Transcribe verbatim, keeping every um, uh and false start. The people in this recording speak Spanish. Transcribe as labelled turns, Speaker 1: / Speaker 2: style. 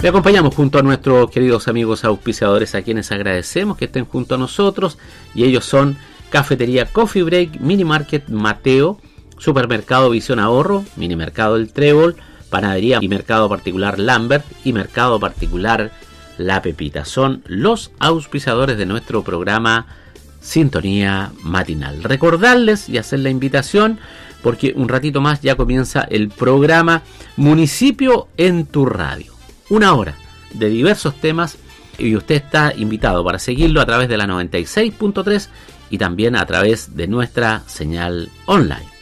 Speaker 1: Le acompañamos junto a nuestros queridos amigos auspiciadores, a quienes agradecemos que estén junto a nosotros, y ellos son Cafetería Coffee Break, Mini Market Mateo, Supermercado Visión Ahorro, Mini Mercado El Trébol, Panadería y Mercado Particular Lambert y Mercado Particular La Pepita. Son los auspiciadores de nuestro programa Sintonía Matinal. Recordarles y hacer la invitación, porque un ratito más ya comienza el programa Municipio en tu Radio. Una hora de diversos temas, y usted está invitado para seguirlo a través de la noventa y seis punto tres y también a través de nuestra señal online.